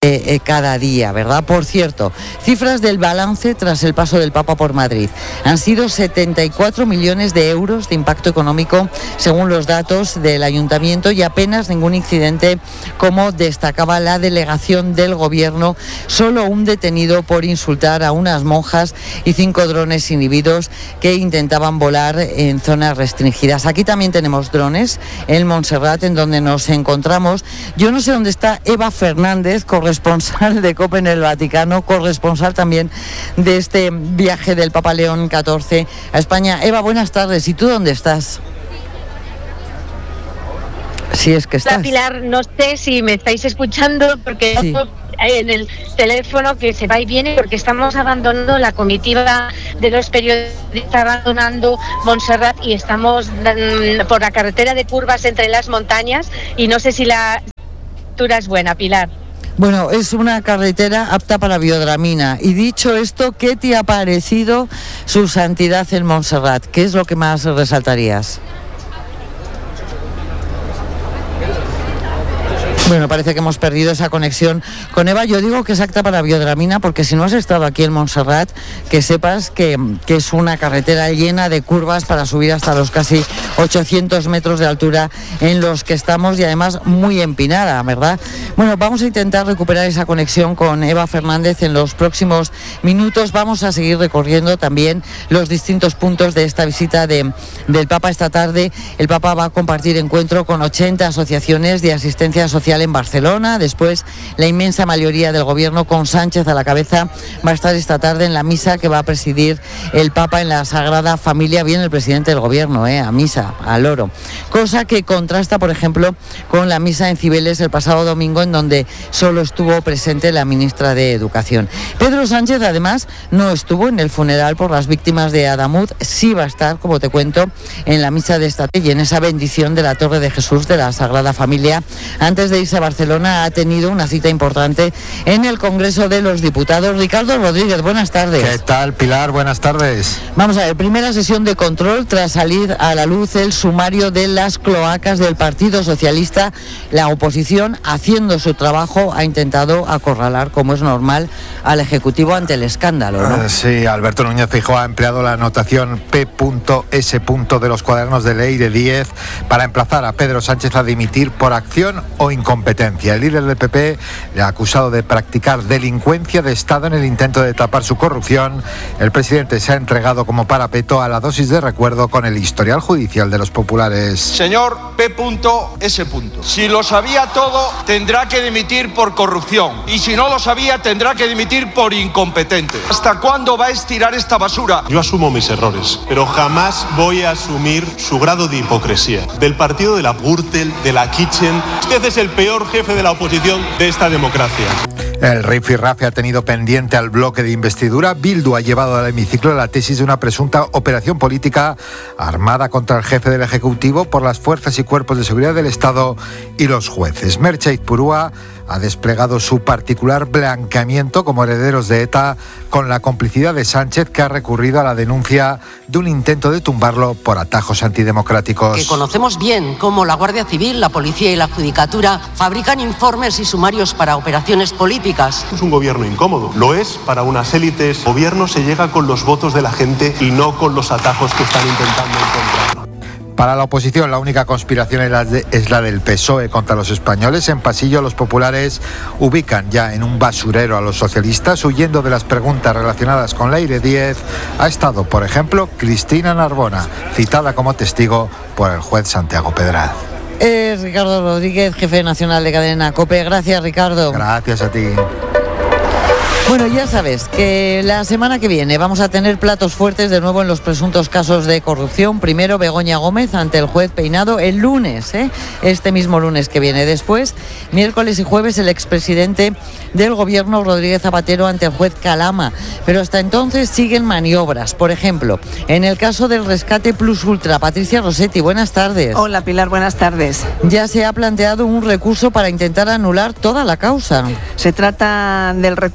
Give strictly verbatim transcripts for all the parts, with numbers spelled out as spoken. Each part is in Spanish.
eh, eh, cada día, ¿verdad? Por cierto, cifras del balance tras el paso del Papa por Madrid. Han sido setenta y cuatro millones de euros de impacto económico según los datos del Ayuntamiento y apenas ningún incidente, como destacaba la delegación del Gobierno. Solo un detenido por insultar a unas monjas y cinco drones inhibidos que intentaban volar en zonas restringidas. Aquí también tenemos drones en Montserrat, en donde nos encontramos. Yo no sé dónde está Eva Fernández, corresponsal de COPE en el Vaticano, corresponsal también de este viaje del Papa León catorce a España. Eva, buenas tardes. ¿Y tú dónde estás? Si es que estás. Hola, Pilar, no sé si me estáis escuchando porque sí. En el teléfono que se va y viene porque estamos abandonando la comitiva de los periodistas, abandonando Montserrat y estamos mm, por la carretera de curvas entre las montañas y no sé si la altura es buena, Pilar. Bueno, es una carretera apta para biodramina. Y dicho esto, ¿qué te ha parecido su santidad en Montserrat? ¿Qué es lo que más resaltarías? Bueno, parece que hemos perdido esa conexión con Eva. Yo digo que es apta para biodramina porque si no has estado aquí en Montserrat, que sepas que, que es una carretera llena de curvas para subir hasta los casi ochocientos metros de altura en los que estamos y además muy empinada, ¿verdad? Bueno, vamos a intentar recuperar esa conexión con Eva Fernández en los próximos minutos. Vamos a seguir recorriendo también los distintos puntos de esta visita de, del Papa esta tarde. El Papa va a compartir encuentro con ochenta asociaciones de asistencia social en Barcelona. Después, la inmensa mayoría del Gobierno, con Sánchez a la cabeza, va a estar esta tarde en la misa que va a presidir el Papa en la Sagrada Familia. Viene el presidente del Gobierno, eh, a misa, al oro. Cosa que contrasta, por ejemplo, con la misa en Cibeles el pasado domingo, en donde solo estuvo presente la ministra de Educación. Pedro Sánchez, además, no estuvo en el funeral por las víctimas de Adamuz. Sí va a estar, como te cuento, en la misa de esta tarde y en esa bendición de la Torre de Jesús de la Sagrada Familia. Antes de irse a Barcelona, ha tenido una cita importante en el Congreso de los Diputados. Ricardo Rodríguez, buenas tardes. ¿Qué tal, Pilar? Buenas tardes. Vamos a ver, primera sesión de control tras salir a la luz el sumario de las cloacas del Partido Socialista. La oposición, haciendo su trabajo, ha intentado acorralar, como es normal, al Ejecutivo ante el escándalo, ¿no? Uh, sí, Alberto Núñez Feijóo ha empleado la anotación P S de los cuadernos de ley de diez para emplazar a Pedro Sánchez a dimitir por acción o incompetencia. El líder del P P le ha acusado de practicar delincuencia de Estado en el intento de tapar su corrupción. El presidente se ha entregado como parapeto a la dosis de recuerdo con el historial judicial de los populares. Señor P S. Si lo sabía todo, tendrá que dimitir por corrupción. Y si no lo sabía, tendrá que dimitir por incompetente. ¿Hasta cuándo va a estirar esta basura? Yo asumo mis errores, pero jamás voy a asumir su grado de hipocresía. Del partido de la Gürtel, de la Kitchen. Usted es el peor jefe de la oposición de esta democracia. El rifirrafe ha tenido pendiente al bloque de investidura. Bildu ha llevado al hemiciclo la tesis de una presunta operación política armada contra el jefe del Ejecutivo por las fuerzas y cuerpos de seguridad del Estado y los jueces. Merche Ipurúa ha desplegado su particular blanqueamiento como herederos de ETA con la complicidad de Sánchez, que ha recurrido a la denuncia de un intento de tumbarlo por atajos antidemocráticos. Que conocemos bien cómo la Guardia Civil, la Policía y la Judicatura fabrican informes y sumarios para operaciones políticas. Es un gobierno incómodo, lo es para unas élites. El gobierno se llega con los votos de la gente y no con los atajos que están intentando encontrar. Para la oposición, la única conspiración es la, de, es la del P S O E contra los españoles. En Pasillo, los populares ubican ya en un basurero a los socialistas. Huyendo de las preguntas relacionadas con la I R E diez, ha estado, por ejemplo, Cristina Narbona, citada como testigo por el juez Santiago Pedraz. Es Ricardo Rodríguez, jefe nacional de Cadena COPE. Gracias, Ricardo. Gracias a ti. Bueno, ya sabes que la semana que viene vamos a tener platos fuertes de nuevo en los presuntos casos de corrupción. Primero Begoña Gómez ante el juez Peinado el lunes, ¿eh? este mismo lunes que viene. Después, miércoles y jueves, el expresidente del Gobierno, Rodríguez Zapatero, ante el juez Calama. Pero hasta entonces siguen maniobras. Por ejemplo, en el caso del rescate Plus Ultra. Patricia Rossetti, buenas tardes. Hola, Pilar, buenas tardes. Ya se ha planteado un recurso para intentar anular toda la causa. Se trata del recurso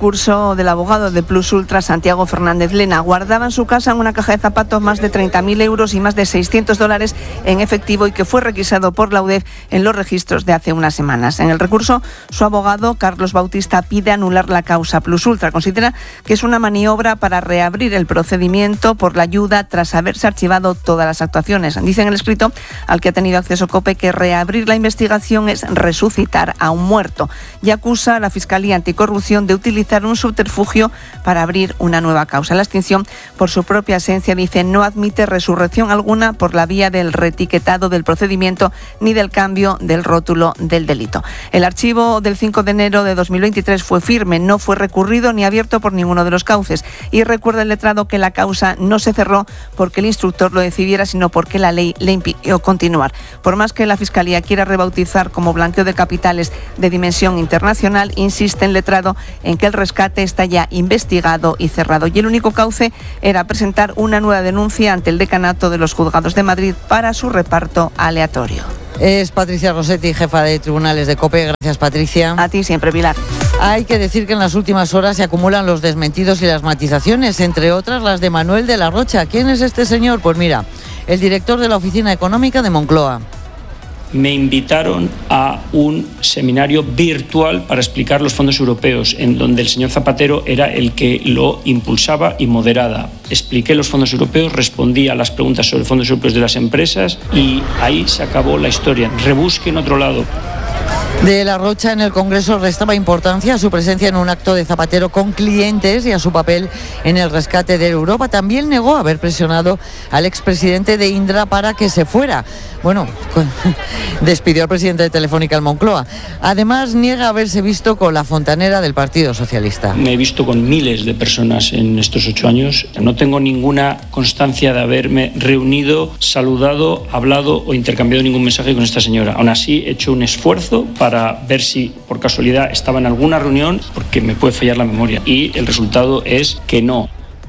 caso del abogado de Plus Ultra, Santiago Fernández Lena. Guardaba en su casa en una caja de zapatos más de treinta mil euros y más de seiscientos dólares en efectivo y que fue requisado por la U D E F en los registros de hace unas semanas. En el recurso, su abogado, Carlos Bautista, pide anular la causa Plus Ultra. Considera que es una maniobra para reabrir el procedimiento por la ayuda tras haberse archivado todas las actuaciones. Dice en el escrito al que ha tenido acceso COPE que reabrir la investigación es resucitar a un muerto y acusa a la Fiscalía Anticorrupción de utilizar un subterfugio para abrir una nueva causa. La extinción, por su propia esencia, dice, no admite resurrección alguna por la vía del reetiquetado del procedimiento ni del cambio del rótulo del delito. El archivo del cinco de enero de dos mil veintitrés fue firme, no fue recurrido ni abierto por ninguno de los cauces y recuerda el letrado que la causa no se cerró porque el instructor lo decidiera, sino porque la ley le impidió continuar. Por más que la Fiscalía quiera rebautizar como blanqueo de capitales de dimensión internacional, insiste el letrado en que el rescate está ya investigado y cerrado. Y el único cauce era presentar una nueva denuncia ante el decanato de los juzgados de Madrid para su reparto aleatorio. Es Patricia Rossetti, jefa de tribunales de COPE. Gracias, Patricia. A ti siempre, Pilar. Hay que decir que en las últimas horas se acumulan los desmentidos y las matizaciones, entre otras las de Manuel de la Rocha. ¿Quién es este señor? Pues mira, el director de la Oficina Económica de Moncloa. Me invitaron a un seminario virtual para explicar los fondos europeos, en donde el señor Zapatero era el que lo impulsaba y moderaba. Expliqué los fondos europeos, respondí a las preguntas sobre fondos europeos de las empresas y ahí se acabó la historia. Rebusque en otro lado. De la Rocha en el Congreso restaba importancia a su presencia en un acto de Zapatero con clientes y a su papel en el rescate de Europa. También negó haber presionado al expresidente de Indra para que se fuera. Bueno, despidió al presidente de Telefónica en Moncloa. Además, niega haberse visto con la fontanera del Partido Socialista. Me he visto con miles de personas en estos ocho años. No tengo ninguna constancia de haberme reunido, saludado, hablado o intercambiado ningún mensaje con esta señora. Aún así, he hecho un esfuerzo para ver si por casualidad estaba en alguna reunión, porque me puede fallar la memoria. Y el resultado es que no.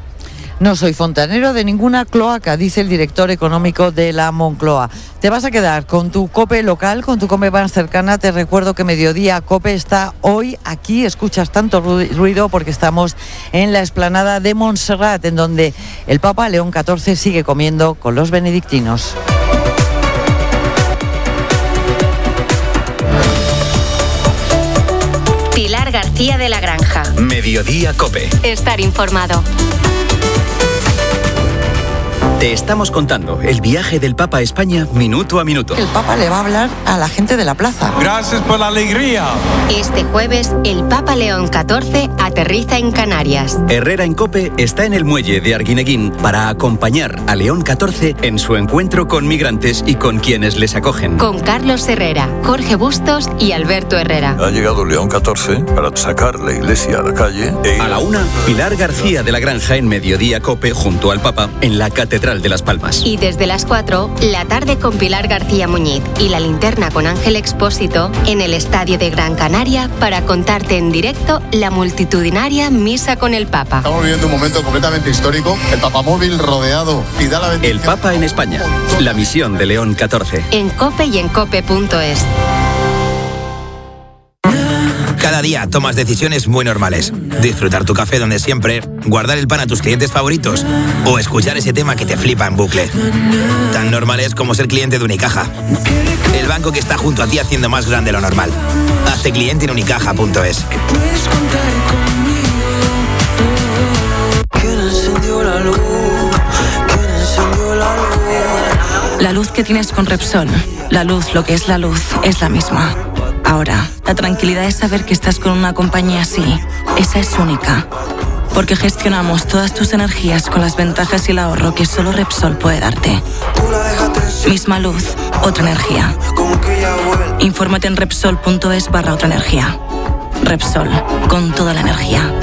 No soy fontanero de ninguna cloaca, dice el director económico de la Moncloa. Te vas a quedar con tu COPE local, con tu COPE más cercana. Te recuerdo que Mediodía COPE está hoy aquí. Escuchas tanto ruido porque estamos en la explanada de Montserrat, en donde el Papa León catorce sigue comiendo con los benedictinos. Pilar García de la Granja. Mediodía COPE. Estar informado. Te estamos contando el viaje del Papa a España minuto a minuto. El Papa le va a hablar a la gente de la plaza. Gracias por la alegría. Este jueves, el Papa León catorce aterriza en Canarias. Herrera en COPE está en el muelle de Arguineguín para acompañar a León catorce en su encuentro con migrantes y con quienes les acogen. Con Carlos Herrera, Jorge Bustos y Alberto Herrera. Ha llegado León catorce para sacar la iglesia a la calle. E... A la una, Pilar García de la Granja en Mediodía COPE junto al Papa en la Catedral de las Palmas. Y desde las cuatro, la tarde con Pilar García Muñiz y la linterna con Ángel Expósito en el Estadio de Gran Canaria para contarte en directo la multitudinaria misa con el Papa. Estamos viviendo un momento completamente histórico. El papamóvil rodeado y da la bendición. El Papa en España. La misión de León catorce. En COPE y en cope punto es. Cada día tomas decisiones muy normales. Disfrutar tu café donde siempre, guardar el pan a tus clientes favoritos o escuchar ese tema que te flipa en bucle. Tan normales como ser cliente de Unicaja. El banco que está junto a ti haciendo más grande lo normal. Hazte cliente en unicaja punto es. La luz que tienes con Repsol, la luz, lo que es la luz, es la misma. Ahora, la tranquilidad es saber que estás con una compañía así. Esa es única. Porque gestionamos todas tus energías con las ventajas y el ahorro que solo Repsol puede darte. Misma luz, otra energía. Infórmate en Repsol punto es barra otra energía. Repsol, con toda la energía.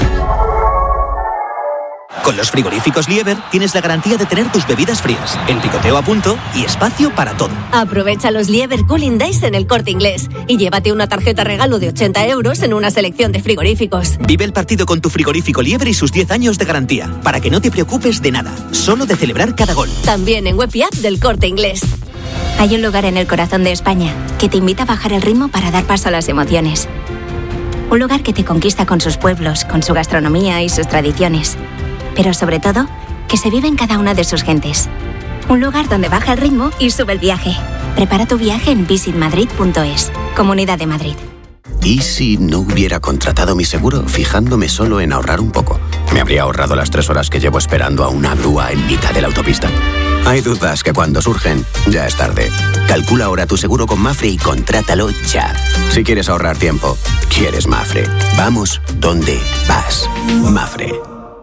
Con los frigoríficos Lieber tienes la garantía de tener tus bebidas frías, el picoteo a punto y espacio para todo. Aprovecha los Lieber Cooling Days en El Corte Inglés y llévate una tarjeta regalo de ochenta euros en una selección de frigoríficos. Vive el partido con tu frigorífico Lieber y sus diez años de garantía, para que no te preocupes de nada, solo de celebrar cada gol. También en web y app del Corte Inglés. Hay un lugar en el corazón de España que te invita a bajar el ritmo para dar paso a las emociones. Un lugar que te conquista con sus pueblos, con su gastronomía y sus tradiciones. Pero sobre todo, que se vive en cada una de sus gentes. Un lugar donde baja el ritmo y sube el viaje. Prepara tu viaje en visit madrid punto es. Comunidad de Madrid. ¿Y si no hubiera contratado mi seguro fijándome solo en ahorrar un poco? ¿Me habría ahorrado las tres horas que llevo esperando a una grúa en mitad de la autopista? Hay dudas que cuando surgen, ya es tarde. Calcula ahora tu seguro con Mafre y contrátalo ya. Si quieres ahorrar tiempo, quieres Mafre. Vamos donde vas. Mafre.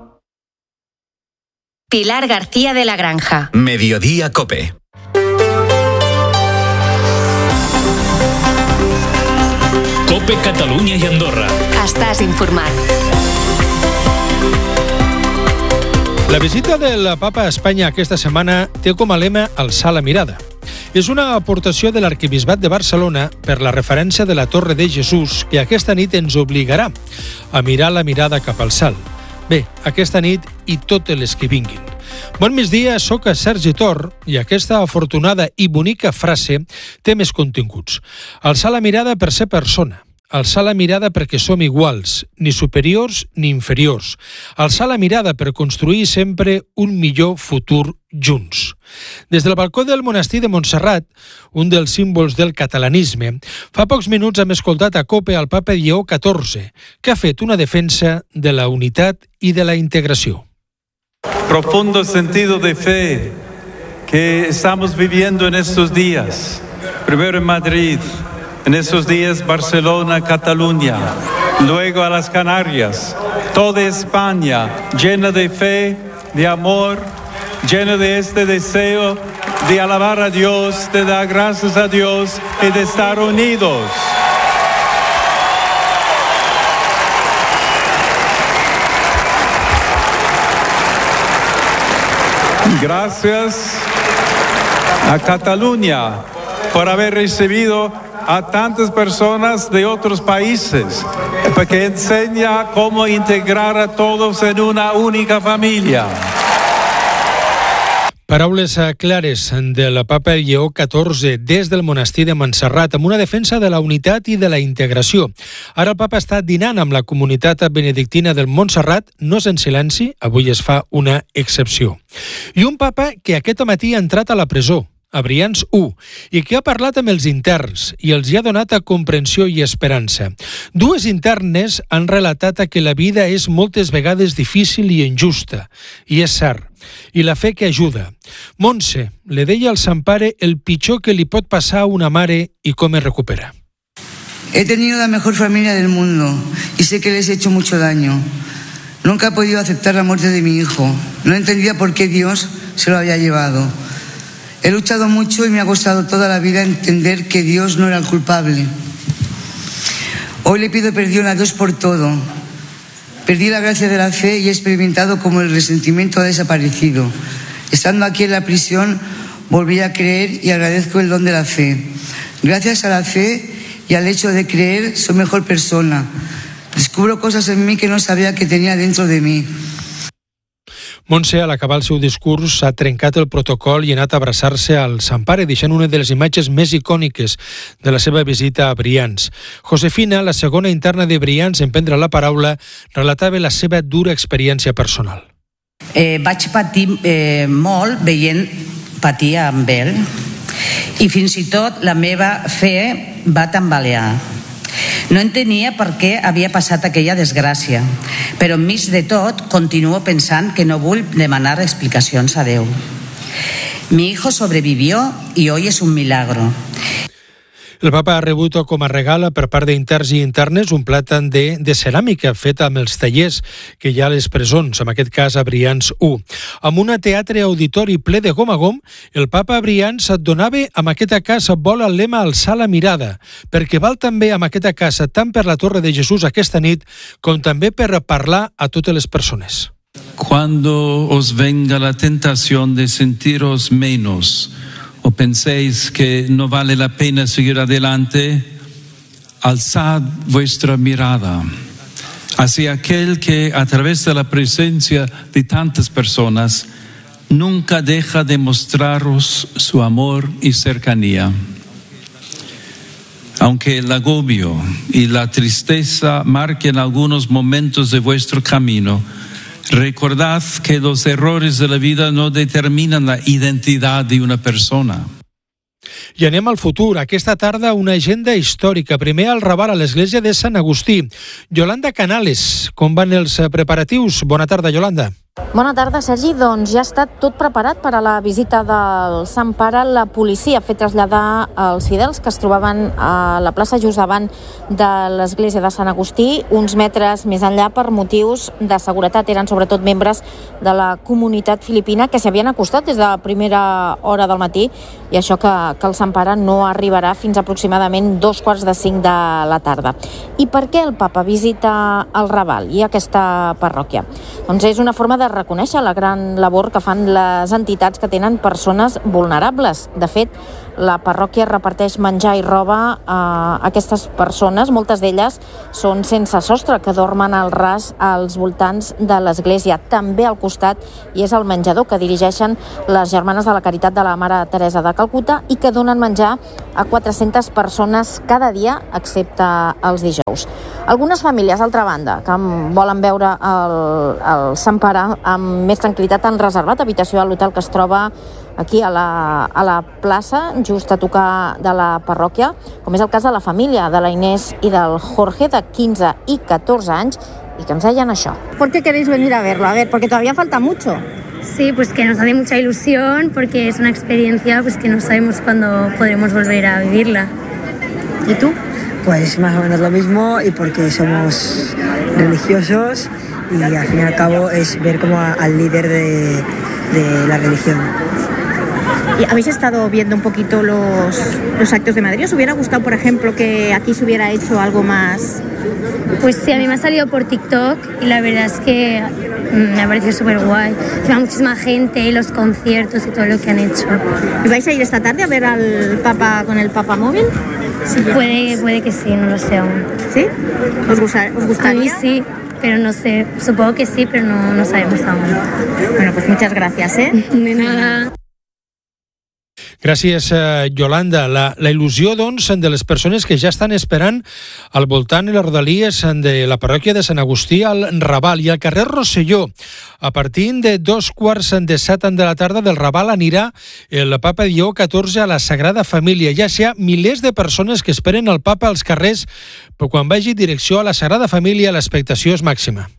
Pilar García de la Granja. Mediodía Cope. Cope Catalunya i Andorra. Estàs informat. La visita del papa a Espanya aquesta setmana té com a lema alçar la mirada. És una aportació de l'arquebisbat de Barcelona per la referència de la Torre de Jesús que aquesta nit ens obligarà a mirar la mirada cap al cel. Bé, aquesta nit i totes les que vinguin. Bon migdia, soc a Sergi Tor i aquesta afortunada i bonica frase té més continguts. Alçar la mirada per ser persona. Alçar la mirada perquè som iguals, ni superiors ni inferiors. Alçar la mirada per construir sempre un millor futur junts. Des del balcó del monestir de Montserrat, un dels símbols del catalanisme, fa pocs minuts hem escoltat a Cope al papa Lleó catorze, que ha fet una defensa de la unitat i de la integració. Profundo sentido de fe que estamos viviendo en estos días. Primero en Madrid, en estos días Barcelona, Cataluña, luego a las Canarias, toda España llena de fe, de amor, llena de este deseo de alabar a Dios, de dar gracias a Dios y de estar unidos. Gracias a Cataluña por haber recibido a tantas personas de otros países, porque enseña cómo integrar a todos en una única familia. Paraules clares del papa Lleó catorze des del monestir de Montserrat amb una defensa de la unitat i de la integració. Ara el papa està dinant amb la comunitat benedictina del Montserrat, no és en silenci, avui es fa una excepció. I un papa que aquest matí ha entrat a la presó, a Brians u, i que ha parlat amb els interns i els hi ha donat a comprensió i esperança. Dues internes han relatat que la vida és moltes vegades difícil i injusta, i és cert, i la fe que ajuda. Montse le deia al Sant Pare el pitjor que li pot passar a una mare i com es recupera. He tenido la mejor familia del mundo y sé que les he hecho mucho daño. Nunca he podido aceptar la muerte de mi hijo. No entendía por qué Dios se lo había llevado. He luchado mucho y me ha costado toda la vida entender que Dios no era el culpable. Hoy le pido perdón a Dios por todo. Perdí la gracia de la fe y he experimentado como el resentimiento ha desaparecido. Estando aquí en la prisión, volví a creer y agradezco el don de la fe. Gracias a la fe y al hecho de creer, soy mejor persona. Descubro cosas en mí que no sabía que tenía dentro de mí. Montse, al acabar el seu discurs, ha trencat el protocol i ha anat a abraçar-se al Sant Pare, deixant una de les imatges més icòniques de la seva visita a Brians. Josefina, la segona interna de Brians en prendre la paraula, relatava la seva dura experiència personal. Eh, vaig patir eh, molt veient patir amb ell i fins i tot la meva fe va tambalear. No entenia per què havia passat aquella desgràcia, però enmig de tot continuo pensant que no vull demanar explicacions a Déu. Mi hijo sobrevivió y hoy es un milagro. El papa ha rebut com a regal per part d'interns i internes un plat de, de ceràmica fet amb els tallers que hi ha a les presons, en aquest cas a Brians u. Amb un teatre auditori ple de gom a gom, el papa a Brians et donava amb aquesta casa vol el lema alçar la mirada, perquè val també amb aquesta casa tant per la Torre de Jesús aquesta nit com també per parlar a totes les persones. Cuando os venga la tentación de sentiros menos, o penséis que no vale la pena seguir adelante, alzad vuestra mirada hacia aquel que a través de la presencia de tantas personas nunca deja de mostraros su amor y cercanía. Aunque el agobio y la tristeza marquen algunos momentos de vuestro camino, recordad que los errores de la vida no determinan la identidad de una persona. I anem al futur. Aquesta tarda una agenda històrica. Primer al Raval, a l'església de Sant Agustí. Yolanda Canales, com van els preparatius? Bona tarda, Yolanda. Bona tarda, Sergi. Doncs ja està tot preparat per a la visita del Sant Pare. La policia ha fet traslladar els fidels que es trobaven a la plaça just davant de l'església de Sant Agustí, uns metres més enllà per motius de seguretat. Eren sobretot membres de la comunitat filipina que s'hi havien acostat des de la primera hora del matí, i això que, que el Sant Pare no arribarà fins aproximadament dos quarts de cinc de la tarda. I per què el papa visita el Raval i aquesta parròquia? Doncs és una forma de reconèixer la gran labor que fan les entitats que tenen persones vulnerables. De fet, la parròquia reparteix menjar i roba a aquestes persones. Moltes d'elles són sense sostre, que dormen al ras als voltants de l'església. També al costat hi és el menjador que dirigeixen les Germanes de la Caritat de la Mare Teresa de Calcuta i que donen menjar a quatre-centes persones cada dia, excepte els dijous. Algunes famílies, d'altra banda, que volen veure el, el Sant Pare amb més tranquil·litat, han reservat habitació a l'hotel que es troba aquí a la, a la plaça, just a tocar de la parròquia, com és el cas de la família de la Inés i del Jorge, de quinze i catorze anys, y que ens deien això. ¿Por qué queréis venir a verlo? A ver, porque todavía falta mucho. Sí, pues que nos hace mucha ilusión, porque es una experiencia pues que no sabemos cuándo podremos volver a vivirla. ¿Y tú? Pues más o menos lo mismo, y porque somos religiosos y al fin y al cabo es ver como a, al líder de, de la religión. ¿Y habéis estado viendo un poquito los, los actos de Madrid? ¿Os hubiera gustado, por ejemplo, que aquí se hubiera hecho algo más? Pues sí, a mí me ha salido por TikTok y la verdad es que me ha parecido súper guay. Se va muchísima gente, los conciertos y todo lo que han hecho. ¿Y vais a ir esta tarde a ver al Papa con el Papa móvil? Sí, puede, puede que sí, no lo sé aún. ¿Sí? ¿Os, gusta, os gustaría? A mí sí, pero no sé. Supongo que sí, pero no, no sabemos aún. Bueno, pues muchas gracias, ¿eh? De nada. Gràcies, Yolanda. La, la il·lusió, doncs, de les persones que ja estan esperant al voltant i les rodalies de la parròquia de Sant Agustí al Raval i al carrer Rosselló. A partir de dos quarts de set de la tarda del Raval anirà el papa Lleó catorze a la Sagrada Família. Ja hi ha milers de persones que esperen el papa als carrers, però quan vagi direcció a la Sagrada Família l'expectació és màxima.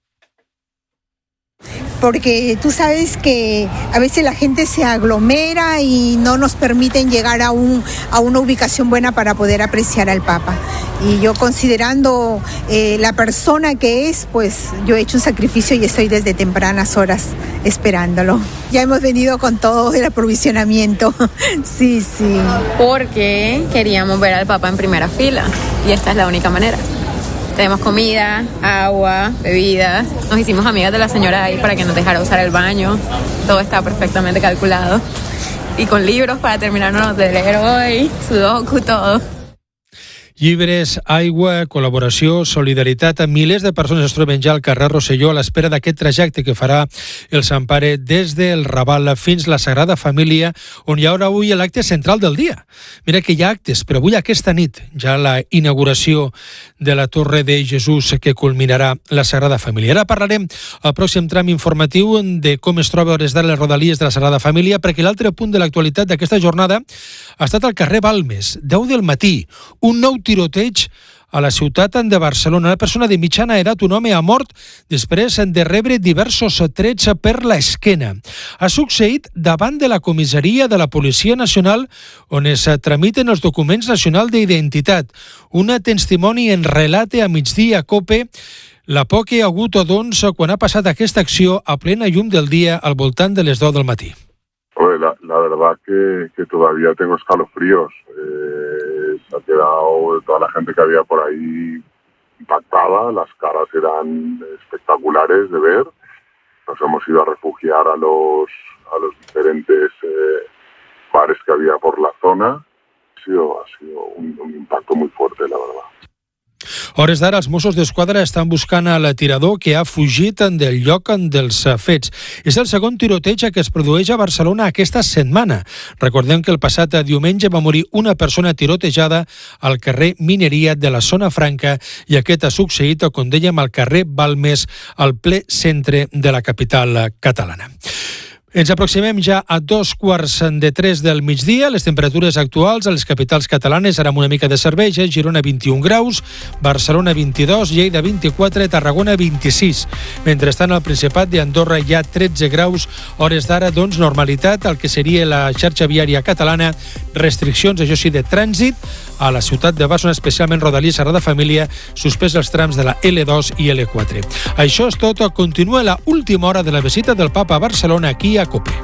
Porque tú sabes que a veces la gente se aglomera y no nos permiten llegar a, un, a una ubicación buena para poder apreciar al Papa. Y yo, considerando eh, la persona que es, pues yo he hecho un sacrificio y estoy desde tempranas horas esperándolo. Ya hemos venido con todo el aprovisionamiento. Sí, sí. Porque queríamos ver al Papa en primera fila y esta es la única manera. Tenemos comida, agua, bebidas. Nos hicimos amigas de la señora ahí para que nos dejara usar el baño. Todo está perfectamente calculado. Y con libros para terminarnos de leer hoy, sudoku, todo. Llibres, aigua, col·laboració, solidaritat. Milers de persones es troben ja al carrer Rosselló a l'espera d'aquest trajecte que farà el Sant Pare des del Raval fins la Sagrada Família, on hi haurà avui l'acte central del dia. Mira que hi ha actes, però avui aquesta nit ja la inauguració de la Torre de Jesús que culminarà la Sagrada Família. Ara parlarem al pròxim tram informatiu de com es troba a hores d'ara les rodalies de la Sagrada Família, perquè l'altre punt de l'actualitat d'aquesta jornada ha estat al carrer Balmes, deu del matí, un nou tiroteig a la ciutat de Barcelona. Una persona de mitjana edat, un home, ha mort després de rebre diversos trets per l'esquena. Ha succeït davant de la comissaria de la Policia Nacional, on es tramiten els documents nacionals d'identitat. Un testimoni en relata a migdia a COPE la por que hi ha hagut, doncs, quan ha passat aquesta acció a plena llum del dia al voltant de les deu del matí. La, la verdad que, que todavía tengo escalofríos. Eh, se ha quedado toda la gente que había por ahí impactada, las caras eran espectaculares de ver. Nos hemos ido a refugiar a los, a los diferentes eh, bares que había por la zona. Ha sido, ha sido un, un impacto muy fuerte, la verdad. A hores d'ara, els Mossos d'Esquadra estan buscant el tirador que ha fugit del lloc dels fets. És el segon tiroteig que es produeix a Barcelona aquesta setmana. Recordem que el passat diumenge va morir una persona tirotejada al carrer Mineria de la Zona Franca i aquest ha succeït, com dèiem, al carrer Balmes, al ple centre de la capital catalana. Ens aproximem ja a dos quarts de tres del migdia. Les temperatures actuals a les capitals catalanes, ara amb una mica de cervesa: Girona vint-i-un graus, Barcelona vint-i-dos, Lleida vint-i-quatre, Tarragona vint-i-sis. Mentrestant, al Principat d'Andorra hi ha tretze graus. Hores d'ara, doncs, normalitat al que seria la xarxa viària catalana. Restriccions, això sí, de trànsit a la ciutat de Barcelona, especialment Rodalies i Sagrada Família, suspès els trams de la ele dos i ele quatre. Això és tot. Continua la última hora de la visita del Papa a Barcelona, aquí a COPE.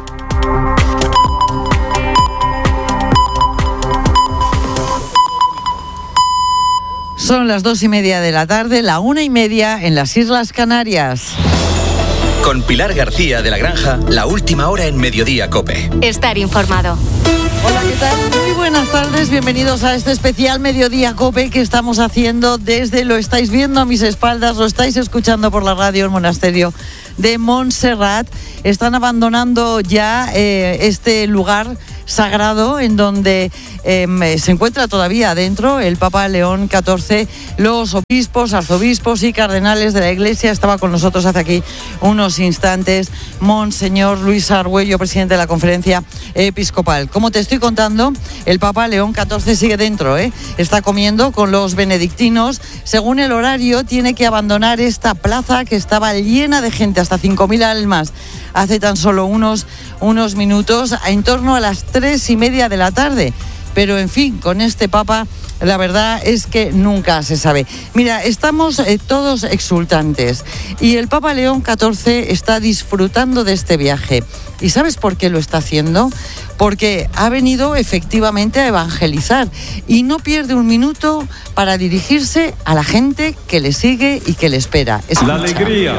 Son las dos y media de la tarde, la una y media en las Islas Canarias. Con Pilar García de la Granja, la última hora en Mediodía COPE. Estar informado. Hola, ¿qué tal? Muy buenas tardes, bienvenidos a este especial Mediodía COPE que estamos haciendo desde, lo estáis viendo a mis espaldas, lo estáis escuchando por la radio, el monasterio de Montserrat. Están abandonando ya eh, este lugar sagrado en donde eh, se encuentra todavía adentro el Papa León catorce, los obispos, arzobispos y cardenales de la Iglesia. Estaba con nosotros hace aquí unos instantes Monseñor Luis Argüello, presidente de la Conferencia Episcopal. Como te estoy contando, el Papa León catorce sigue dentro, ¿eh? Está comiendo con los benedictinos. Según el horario, tiene que abandonar esta plaza que estaba llena de gente, hasta cinco mil almas, hace tan solo unos, unos minutos, en torno a las tres y media de la tarde. Pero, en fin, con este Papa, la verdad es que nunca se sabe. Mira, estamos eh, todos exultantes y el Papa León catorce está disfrutando de este viaje. ¿Y sabes por qué lo está haciendo? Porque ha venido efectivamente a evangelizar y no pierde un minuto para dirigirse a la gente que le sigue y que le espera. Escucha. La alegría,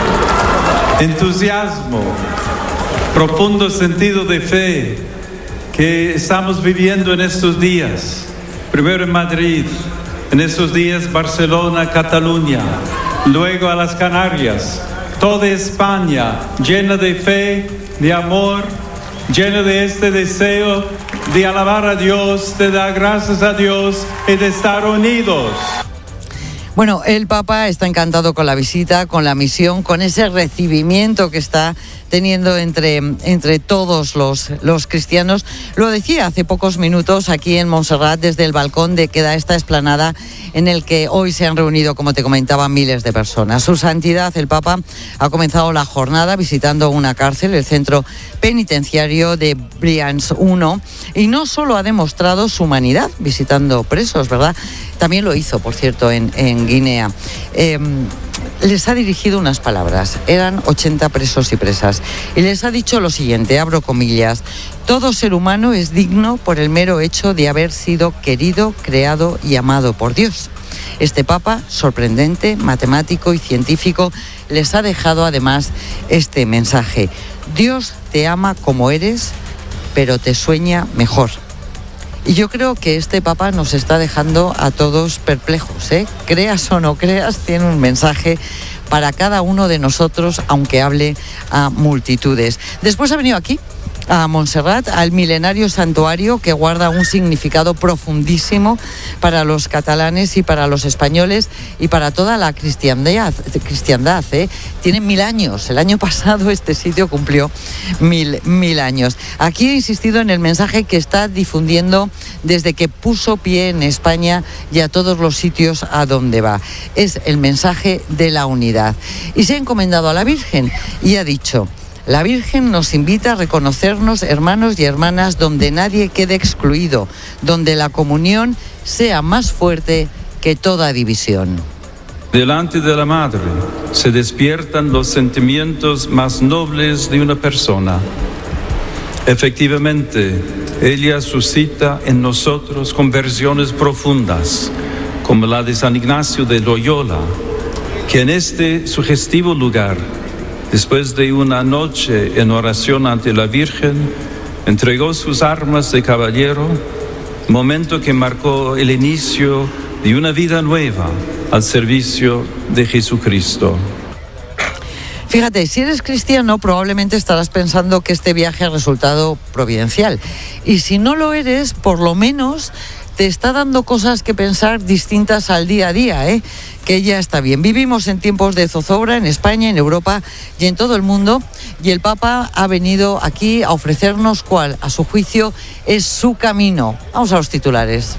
entusiasmo, profundo sentido de fe que estamos viviendo en estos días. Primero en Madrid, en estos días Barcelona, Cataluña, luego a las Canarias, toda España llena de fe, de amor, llena de este deseo de alabar a Dios, de dar gracias a Dios y de estar unidos. Bueno, el Papa está encantado con la visita, con la misión, con ese recibimiento que está teniendo entre, entre todos los, los cristianos. Lo decía hace pocos minutos aquí en Montserrat, desde el balcón de que da esta explanada en el que hoy se han reunido, como te comentaba, miles de personas. Su Santidad, el Papa, ha comenzado la jornada visitando una cárcel, el centro penitenciario de Brians uno, y no solo ha demostrado su humanidad visitando presos, ¿verdad? También lo hizo, por cierto, en, en Guinea. Eh, les ha dirigido unas palabras. Eran ochenta presos y presas. Y les ha dicho lo siguiente, abro comillas: todo ser humano es digno por el mero hecho de haber sido querido, creado y amado por Dios. Este Papa, sorprendente, matemático y científico, les ha dejado además este mensaje: Dios te ama como eres, pero te sueña mejor. Y yo creo que este Papa nos está dejando a todos perplejos, ¿eh? Creas o no creas, tiene un mensaje para cada uno de nosotros, aunque hable a multitudes. Después ha venido aquí, a Montserrat, al milenario santuario que guarda un significado profundísimo para los catalanes y para los españoles y para toda la cristiandad. cristiandad ¿eh? Tiene mil años. El año pasado este sitio cumplió mil, mil años. Aquí he insistido en el mensaje que está difundiendo desde que puso pie en España y a todos los sitios a donde va. Es el mensaje de la unidad. Y se ha encomendado a la Virgen y ha dicho: la Virgen nos invita a reconocernos hermanos y hermanas donde nadie quede excluido, donde la comunión sea más fuerte que toda división. Delante de la Madre se despiertan los sentimientos más nobles de una persona. Efectivamente, ella suscita en nosotros conversiones profundas, como la de San Ignacio de Loyola, que en este sugestivo lugar, después de una noche en oración ante la Virgen, entregó sus armas de caballero, momento que marcó el inicio de una vida nueva al servicio de Jesucristo. Fíjate, si eres cristiano probablemente estarás pensando que este viaje ha resultado providencial. Y si no lo eres, por lo menos te está dando cosas que pensar distintas al día a día, ¿eh? Que ya está bien. Vivimos en tiempos de zozobra en España, en Europa y en todo el mundo. Y el Papa ha venido aquí a ofrecernos cuál, a su juicio, es su camino. Vamos a los titulares.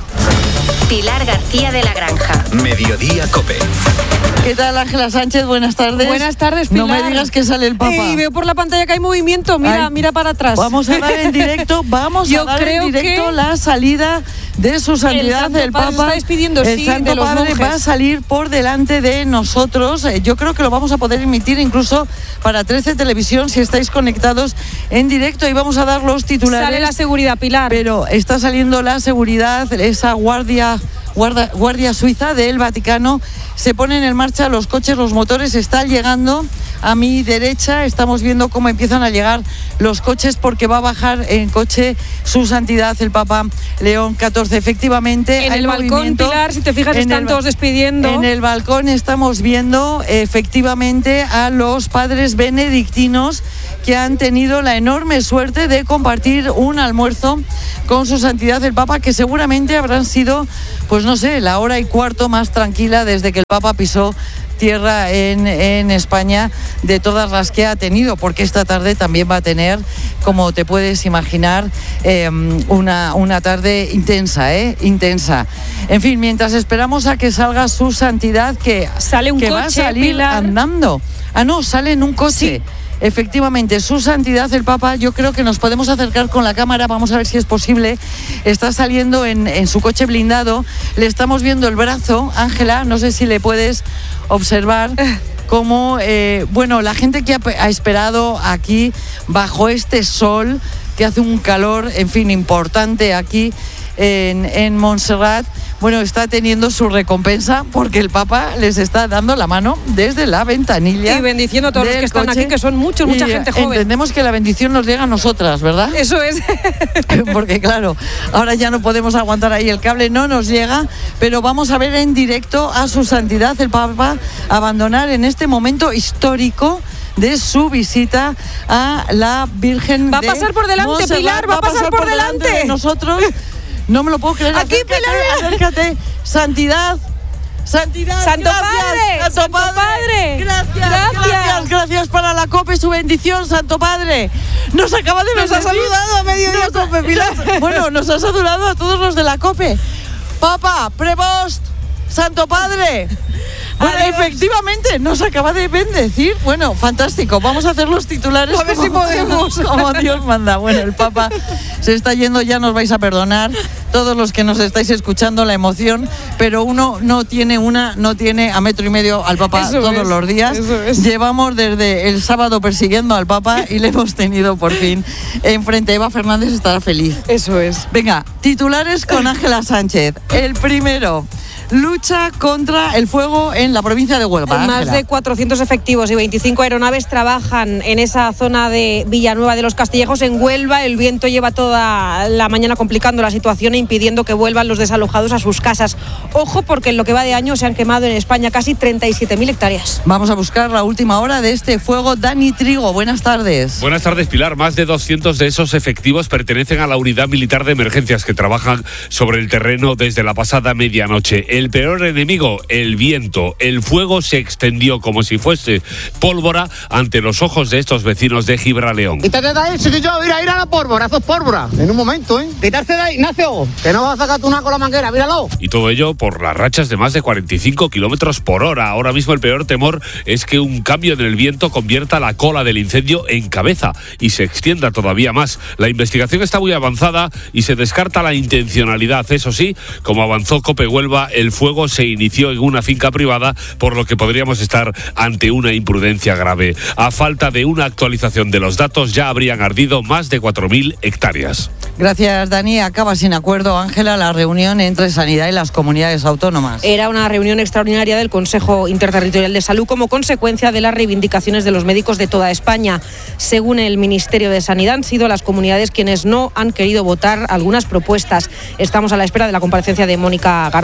Pilar García de la Granja. Mediodía COPE. ¿Qué tal, Ángela Sánchez? Buenas tardes. Buenas tardes, Pilar. No me digas que sale el Papa. Y veo por la pantalla que hay movimiento. Mira, Ay, mira para atrás. Vamos a dar en directo, vamos Yo a dar creo en directo que la salida de su santidad, el, el Papa. Se está despidiendo, el sí, Santo de los Padre monjes. va a salir por delante de nosotros. Yo creo que lo vamos a poder emitir incluso para trece Televisión si estáis conectados en directo, y vamos a dar los titulares. Sale la seguridad, Pilar. Pero está saliendo la seguridad, esa guardia... Guardia, Guardia Suiza del Vaticano. Se ponen en marcha los coches, los motores están llegando a mi derecha. Estamos viendo cómo empiezan a llegar los coches, porque va a bajar en coche su santidad el Papa León catorce. Efectivamente, en hay el balcón, Pilar, si te fijas, están el, todos despidiendo. En el balcón estamos viendo efectivamente a los padres benedictinos que han tenido la enorme suerte de compartir un almuerzo con su santidad el Papa, que seguramente habrán sido, pues no sé, la hora y cuarto más tranquila desde que el Papa pisó tierra en, en España, de todas las que ha tenido, porque esta tarde también va a tener, como te puedes imaginar, eh, una, una tarde intensa, ¿eh? Intensa. En fin, mientras esperamos a que salga su santidad, que, sale un que coche, va a salir Pilar. andando. Ah, no, sale en un coche. Sí. Efectivamente, su santidad el Papa, yo creo que nos podemos acercar con la cámara, vamos a ver si es posible. Está saliendo en, en su coche blindado, le estamos viendo el brazo. Ángela, no sé si le puedes observar cómo, eh, bueno, la gente que ha, ha esperado aquí bajo este sol, que hace un calor, en fin, importante aquí en, en Montserrat, bueno, está teniendo su recompensa, porque el Papa les está dando la mano desde la ventanilla. Y bendiciendo a todos los que están coche. aquí, que son muchos, mucha Y gente joven. Entendemos que la bendición nos llega a nosotras, ¿verdad? Eso es. Porque claro, ahora ya no podemos aguantar ahí el cable, no nos llega, pero vamos a ver en directo a su santidad el Papa abandonar en este momento histórico de su visita a la Virgen va de a pasar por delante, Montserrat. Pilar, va a pasar, por, por delante. delante de nosotros. No me lo puedo creer. Aquí, acércate, Pilar. acércate. Santidad. Santidad. Santo gracias, Padre. Santo, Santo Padre. Padre. Gracias, Gracias. gracias. Gracias para la COPE, su bendición, Santo Padre. Nos acaba de Nos ha saludado a mediodía, COPE, Pilar. Bueno, nos ha saludado a todos los de la COPE. Papa, Prevost, Santo Padre. Bueno, Adiós. Efectivamente, nos acaba de bendecir. Bueno, fantástico. Vamos a hacer los titulares. A ver como, si podemos. Como Dios manda. Bueno, el Papa se está yendo, ya nos vais a perdonar, todos los que nos estáis escuchando, la emoción, pero uno no tiene una, no tiene a metro y medio al Papa Eso todos es, los días. eso es. Llevamos desde el sábado persiguiendo al Papa y le hemos tenido por fin enfrente. Eva Fernández estará feliz. Eso es. Venga, titulares con Ángela Sánchez. El primero: lucha contra el fuego en la provincia de Huelva. Más Ángela. de cuatrocientos efectivos y veinticinco aeronaves trabajan en esa zona de Villanueva de los Castillejos, en Huelva. El viento lleva toda la mañana complicando la situación e impidiendo que vuelvan los desalojados a sus casas. Ojo, porque en lo que va de año se han quemado en España casi treinta y siete mil hectáreas. Vamos a buscar la última hora de este fuego. Dani Trigo, buenas tardes. Buenas tardes, Pilar. Más de doscientos de esos efectivos pertenecen a la unidad militar de emergencias que trabajan sobre el terreno desde la pasada medianoche. El peor enemigo, el viento. El fuego se extendió como si fuese pólvora ante los ojos de estos vecinos de Gibraleón. Quítate de ahí, chiquillo, mira, mira la pólvora, eso es pólvora. En un momento, ¿eh? Quitarse de ahí, Ignacio, que no vas a sacar tú una con la manguera, míralo. Y todo ello por las rachas de más de cuarenta y cinco kilómetros por hora. Ahora mismo el peor temor es que un cambio en el viento convierta la cola del incendio en cabeza y se extienda todavía más. La investigación está muy avanzada y se descarta la intencionalidad. Eso sí, como avanzó COPE Huelva, el fuego se inició en una finca privada, por lo que podríamos estar ante una imprudencia grave. A falta de una actualización de los datos, ya habrían ardido más de cuatro mil hectáreas. Gracias, Dani. Acaba sin acuerdo, Ángela, la reunión entre Sanidad y las comunidades autónomas. Era una reunión extraordinaria del Consejo Interterritorial de Salud como consecuencia de las reivindicaciones de los médicos de toda España. Según el Ministerio de Sanidad, han sido las comunidades quienes no han querido votar algunas propuestas. Estamos a la espera de la comparecencia de Mónica García, de la ministra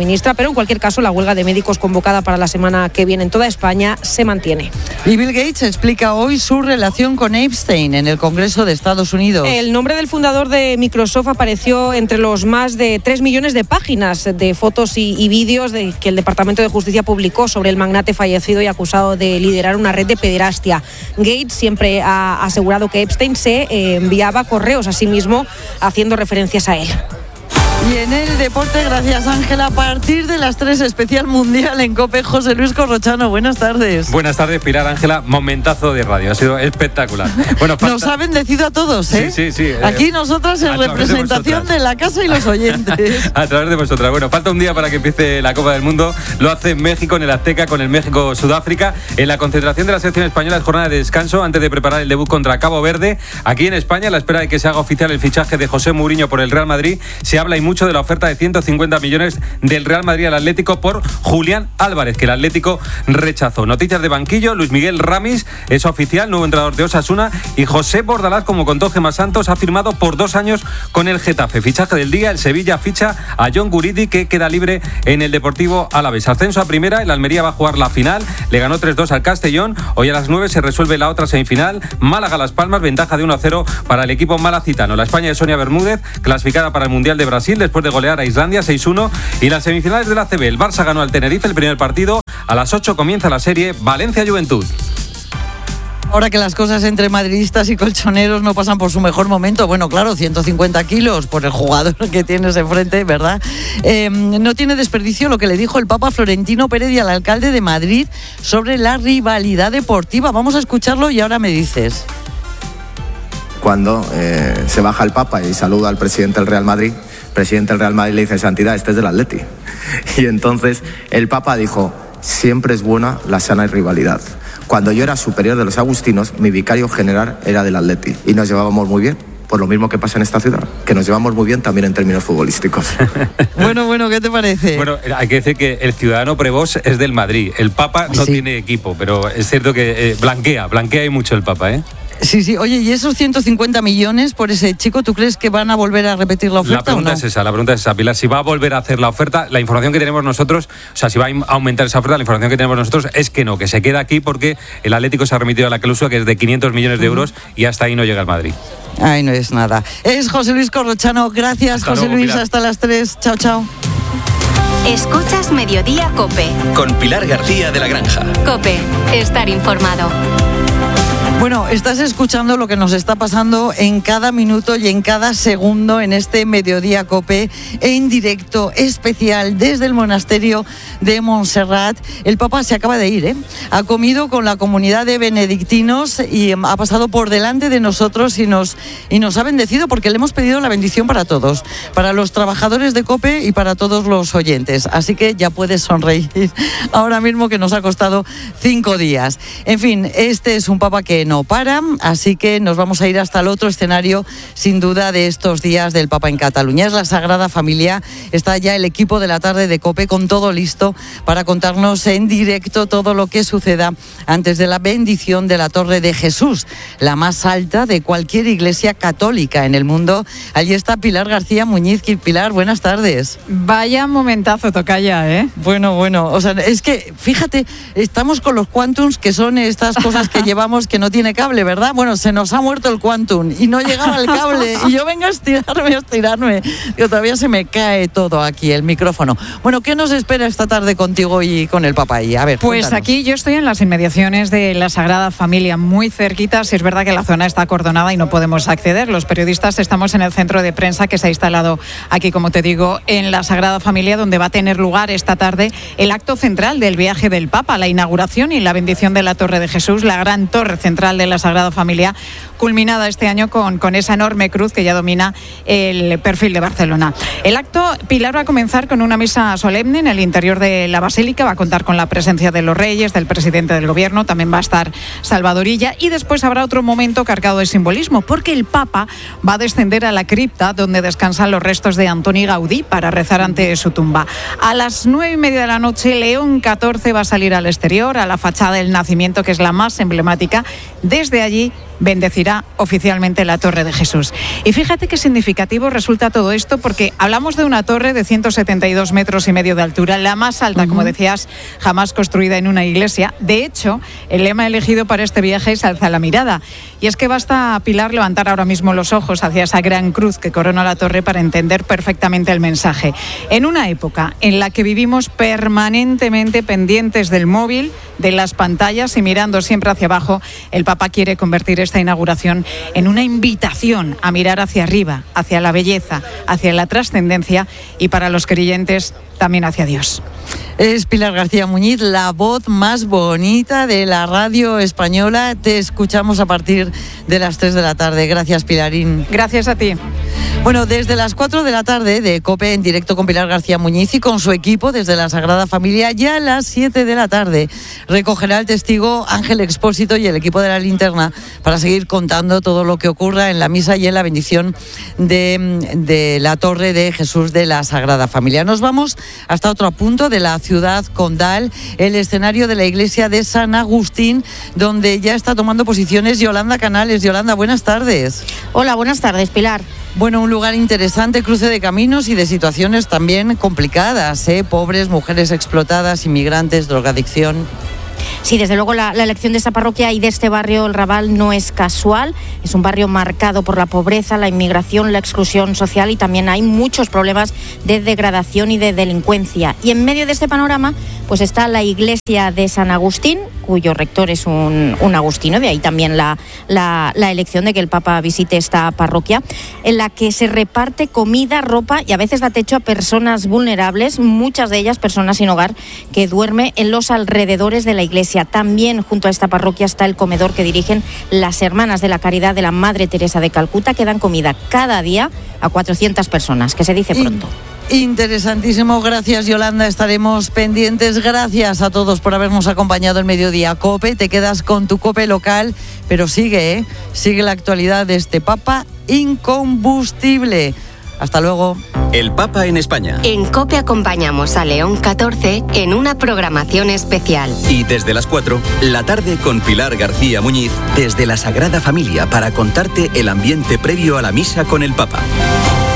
ministra, pero en cualquier caso la huelga de médicos convocada para la semana que viene en toda España se mantiene. Y Bill Gates explica hoy su relación con Epstein en el Congreso de Estados Unidos. El nombre del fundador de Microsoft apareció entre los más de tres millones de páginas de fotos y, y vídeos de que el Departamento de Justicia publicó sobre el magnate fallecido y acusado de liderar una red de pederastia. Gates siempre ha asegurado que Epstein se eh, enviaba correos a sí mismo haciendo referencias a él. Y en el deporte, gracias Ángela, a partir de las tres, especial mundial en COPE, José Luis Corrochano. Buenas tardes. Buenas tardes, Pilar, Ángela, momentazo de radio, ha sido espectacular. Bueno, falta... Nos ha bendecido a todos, ¿eh? Sí, sí, sí. Aquí nosotras en representación de, de la casa y los oyentes. A través de vosotras. Bueno, falta un día para que empiece la Copa del Mundo. Lo hace México en el Azteca con el México-Sudáfrica. En la concentración de la selección española es jornada de descanso antes de preparar el debut contra Cabo Verde. Aquí en España, a la espera de que se haga oficial el fichaje de José Mourinho por el Real Madrid, se habla y mucho de la oferta de ciento cincuenta millones del Real Madrid al Atlético por Julián Álvarez, que el Atlético rechazó. Noticias de banquillo, Luis Miguel Ramis es oficial, nuevo entrenador de Osasuna, y José Bordalás, como contó Gemma Santos, ha firmado por dos años con el Getafe. Fichaje del día, el Sevilla ficha a John Guridi, que queda libre en el Deportivo Alavés. Ascenso a primera, el Almería va a jugar la final, le ganó tres dos al Castellón, hoy a las nueve se resuelve la otra semifinal, Málaga-Las Palmas, ventaja de uno a cero para el equipo malacitano. La España de Sonia Bermúdez, clasificada para el Mundial de Brasil, después de golear a Islandia seis uno, y las semifinales de la A C B, el Barça ganó al Tenerife el primer partido, a las ocho comienza la serie Valencia-Juventud. Ahora que las cosas entre madridistas y colchoneros no pasan por su mejor momento, bueno, claro, ciento cincuenta kilos por el jugador que tienes enfrente, ¿verdad? Eh, no tiene desperdicio lo que le dijo el Papa Florentino Pérez al alcalde de Madrid sobre la rivalidad deportiva. Vamos a escucharlo y ahora me dices. Cuando eh, se baja el Papa y saluda al presidente del Real Madrid, el presidente del Real Madrid le dice: santidad, este es del Atleti. Y entonces el Papa dijo: siempre es buena la sana rivalidad. Cuando yo era superior de los agustinos, mi vicario general era del Atleti y nos llevábamos muy bien. Por lo mismo que pasa en esta ciudad, que nos llevamos muy bien también en términos futbolísticos. Bueno, bueno, ¿qué te parece? Bueno, hay que decir que el ciudadano Prevost es del Madrid. El Papa no sí. tiene equipo, pero es cierto que eh, blanquea, blanquea y mucho el Papa, ¿eh? Sí, sí. Oye, ¿y esos ciento cincuenta millones por ese chico, tú crees que van a volver a repetir la oferta? La pregunta ¿o no? es esa, la pregunta es esa, Pilar. Si va a volver a hacer la oferta, la información que tenemos nosotros, o sea, si va a aumentar esa oferta, la información que tenemos nosotros es que no, que se queda aquí porque el Atlético se ha remitido a la cláusula que es de quinientos millones de euros y hasta ahí no llega el Madrid. Ay, no es nada. Es José Luis Corrochano. Gracias, hasta José luego, Luis. Pilar. Hasta las tres. Chao, chao. Escuchas Mediodía COPE. Con Pilar García de la Granja. COPE. Estar informado. Bueno, estás escuchando lo que nos está pasando en cada minuto y en cada segundo en este Mediodía COPE en directo especial desde el monasterio de Montserrat. El Papa se acaba de ir, ¿eh? Ha comido con la comunidad de benedictinos y ha pasado por delante de nosotros y nos, y nos ha bendecido porque le hemos pedido la bendición para todos, para los trabajadores de COPE y para todos los oyentes. Así que ya puedes sonreír ahora mismo, que nos ha costado cinco días. En fin, este es un Papa que no para, así que nos vamos a ir hasta el otro escenario, sin duda, de estos días del Papa en Cataluña. Es la Sagrada Familia. Está ya el equipo de la tarde de COPE con todo listo para contarnos en directo todo lo que suceda antes de la bendición de la Torre de Jesús, la más alta de cualquier iglesia católica en el mundo. Allí está Pilar García Muñiz. Pilar, buenas tardes. Vaya momentazo, tocaya, ¿eh? Bueno, bueno, o sea, es que, fíjate, estamos con los quantums, que son estas cosas que llevamos que no tiene cable, ¿verdad? Bueno, se nos ha muerto el quantum y no llegaba el cable y yo vengo a estirarme, a estirarme. Yo todavía se me cae todo aquí, el micrófono. Bueno, ¿qué nos espera esta tarde contigo y con el Papa ahí? A ver, pues cuéntanos. Aquí yo estoy en las inmediaciones de la Sagrada Familia, muy cerquita. Si es verdad que la zona está acordonada y no podemos acceder. Los periodistas estamos en el centro de prensa que se ha instalado aquí, como te digo, en la Sagrada Familia, donde va a tener lugar esta tarde el acto central del viaje del Papa, la inauguración y la bendición de la Torre de Jesús, la gran torre central de la Sagrada Familia, culminada este año con, con esa enorme cruz que ya domina el perfil de Barcelona. El acto, Pilar, va a comenzar con una misa solemne en el interior de la Basílica. Va a contar con la presencia de los reyes, del presidente del gobierno, también va a estar Salvador Illa, y después habrá otro momento cargado de simbolismo, porque el Papa va a descender a la cripta donde descansan los restos de Antoni Gaudí para rezar ante su tumba. A las nueve y media de la noche, León catorce va a salir al exterior, a la fachada del Nacimiento, que es la más emblemática, Desde allí bendecirá oficialmente la Torre de Jesús. Y fíjate qué significativo resulta todo esto, porque hablamos de una torre de ciento setenta y dos metros y medio de altura, la más alta, uh-huh. como decías, jamás construida en una iglesia. De hecho, el lema elegido para este viaje es Alza la mirada. Y es que basta a Pilar levantar ahora mismo los ojos hacia esa gran cruz que corona la torre para entender perfectamente el mensaje. En una época en la que vivimos permanentemente pendientes del móvil, de las pantallas y mirando siempre hacia abajo, el Papa quiere convertir esta inauguración en una invitación a mirar hacia arriba, hacia la belleza, hacia la trascendencia y para los creyentes también hacia Dios. Es Pilar García Muñiz, la voz más bonita de la radio española. Te escuchamos a partir de las tres de la tarde. Gracias, Pilarín. Gracias a ti. Bueno, desde las cuatro de la tarde de COPE en directo con Pilar García Muñiz y con su equipo desde la Sagrada Familia, ya a las siete de la tarde recogerá el testigo Ángel Expósito y el equipo de la Linterna para seguir contando todo lo que ocurra en la misa y en la bendición de, de la Torre de Jesús de la Sagrada Familia. Nos vamos hasta otro punto de la ciudad condal, el escenario de la iglesia de San Agustín, donde ya está tomando posiciones Yolanda Canales. Yolanda, buenas tardes. Hola, buenas tardes, Pilar. Bueno, un lugar interesante, cruce de caminos y de situaciones también complicadas, ¿eh? Pobres, mujeres explotadas, inmigrantes, drogadicción. Sí, desde luego la, la elección de esta parroquia y de este barrio, el Raval, no es casual. Es un barrio marcado por la pobreza, la inmigración, la exclusión social y también hay muchos problemas de degradación y de delincuencia. Y en medio de este panorama, pues está la iglesia de San Agustín, cuyo rector es un, un agustino, de ahí también la, la, la elección de que el Papa visite esta parroquia, en la que se reparte comida, ropa y a veces da techo a personas vulnerables, muchas de ellas personas sin hogar, que duermen en los alrededores de la iglesia. También junto a esta parroquia está el comedor que dirigen las Hermanas de la Caridad de la Madre Teresa de Calcuta, que dan comida cada día a cuatrocientas personas, que se dice pronto. Interesantísimo, gracias Yolanda, estaremos pendientes. Gracias a todos por habernos acompañado el mediodía. COPE, te quedas con tu COPE local, pero sigue, ¿eh? sigue la actualidad de este Papa incombustible. Hasta luego. El Papa en España. En COPE acompañamos a León catorce en una programación especial. Y desde las cuatro, la tarde con Pilar García Muñiz, desde la Sagrada Familia, para contarte el ambiente previo a la misa con el Papa.